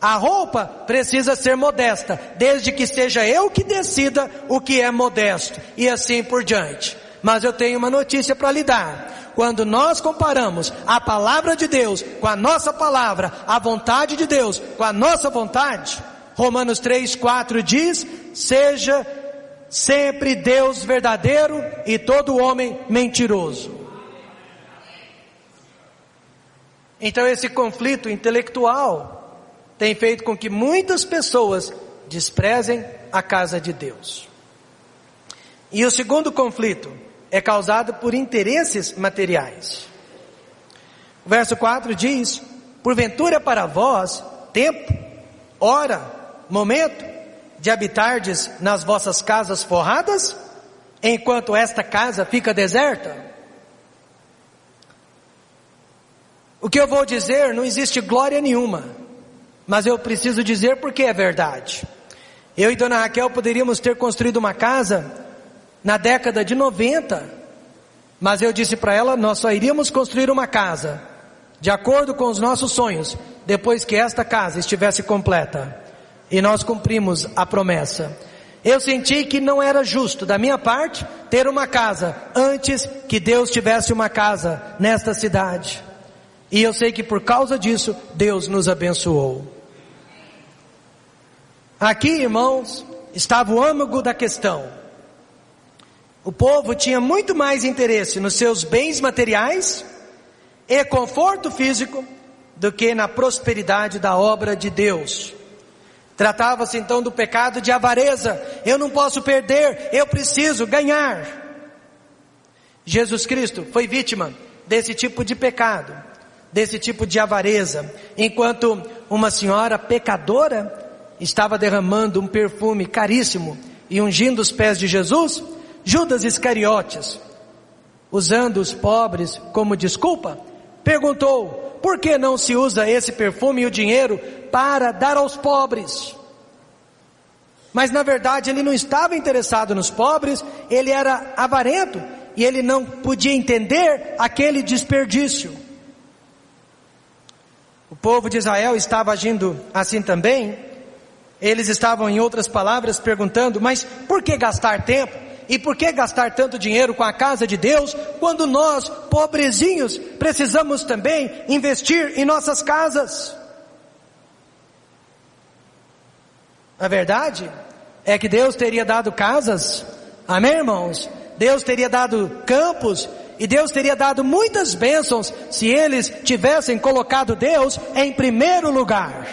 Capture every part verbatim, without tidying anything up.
A roupa precisa ser modesta, desde que seja eu que decida o que é modesto, e assim por diante. Mas eu tenho uma notícia para lhe dar. Quando nós comparamos a palavra de Deus com a nossa palavra, a vontade de Deus com a nossa vontade, Romanos três, quatro diz: seja sempre Deus verdadeiro e todo homem mentiroso. Então esse conflito intelectual tem feito com que muitas pessoas desprezem a casa de Deus. E o segundo conflito é causado por interesses materiais. O verso quatro diz: porventura para vós tempo, hora, momento de habitardes nas vossas casas forradas, enquanto esta casa fica deserta? O que eu vou dizer, não existe glória nenhuma, mas eu preciso dizer porque é verdade. Eu e Dona Raquel poderíamos ter construído uma casa na década de noventa, mas eu disse para ela: nós só iríamos construir uma casa de acordo com os nossos sonhos depois que esta casa estivesse completa. E nós cumprimos a promessa. Eu senti que não era justo da minha parte ter uma casa antes que Deus tivesse uma casa nesta cidade. E eu sei que por causa disso Deus nos abençoou. Aqui, irmãos, estava o âmago da questão. O povo tinha muito mais interesse nos seus bens materiais e conforto físico do que na prosperidade da obra de Deus. Tratava-se então do pecado de avareza. Eu não posso perder, eu preciso ganhar. Jesus Cristo foi vítima desse tipo de pecado, desse tipo de avareza. Enquanto uma senhora pecadora estava derramando um perfume caríssimo e ungindo os pés de Jesus, Judas Iscariotes, usando os pobres como desculpa, perguntou: por que não se usa esse perfume e o dinheiro para dar aos pobres? Mas na verdade ele não estava interessado nos pobres, ele era avarento e ele não podia entender aquele desperdício. O povo de Israel estava agindo assim também. Eles estavam, em outras palavras, perguntando: mas por que gastar tempo? E por que gastar tanto dinheiro com a casa de Deus, quando nós, pobrezinhos, precisamos também investir em nossas casas? A verdade é que Deus teria dado casas, amém, irmãos? Deus teria dado campos, e Deus teria dado muitas bênçãos, se eles tivessem colocado Deus em primeiro lugar.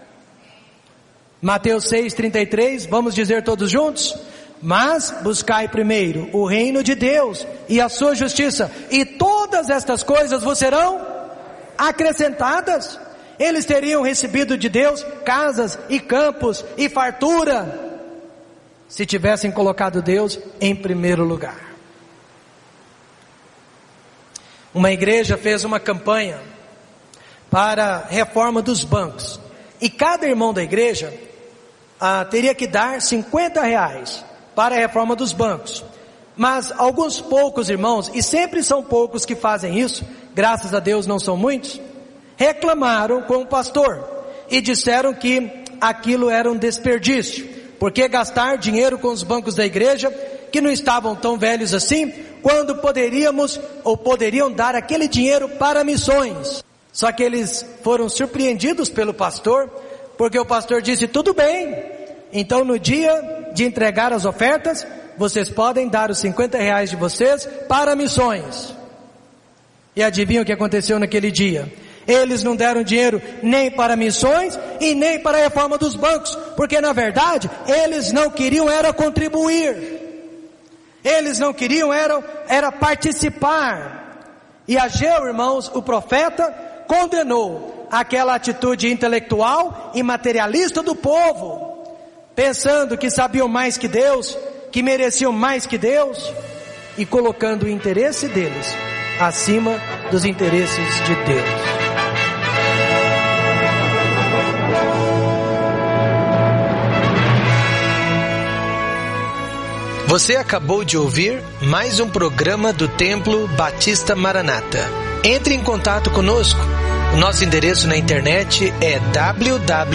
Mateus seis, trinta e três, vamos dizer todos juntos? Mas buscai primeiro o reino de Deus e a sua justiça, e todas estas coisas vos serão acrescentadas. Eles teriam recebido de Deus casas e campos e fartura, se tivessem colocado Deus em primeiro lugar. Uma igreja fez uma campanha para a reforma dos bancos, e cada irmão da igreja ah, teria que dar cinquenta reais para a reforma dos bancos. Mas alguns poucos irmãos, e sempre são poucos que fazem isso, graças a Deus não são muitos, reclamaram com o pastor e disseram que aquilo era um desperdício. Porque gastar dinheiro com os bancos da igreja, que não estavam tão velhos assim, quando poderíamos ou poderiam dar aquele dinheiro para missões. Só que eles foram surpreendidos pelo pastor, porque o pastor disse: tudo bem, então no dia de entregar as ofertas, vocês podem dar os cinquenta reais de vocês para missões. E adivinha o que aconteceu naquele dia? Eles não deram dinheiro nem para missões e nem para a reforma dos bancos, porque na verdade eles não queriam era contribuir, eles não queriam era, era participar. E Ageu, irmãos, o profeta, condenou aquela atitude intelectual e materialista do povo, pensando que sabiam mais que Deus, que mereciam mais que Deus, e colocando o interesse deles acima dos interesses de Deus. Você acabou de ouvir mais um programa do Templo Batista Maranata. Entre em contato conosco. O nosso endereço na internet é w w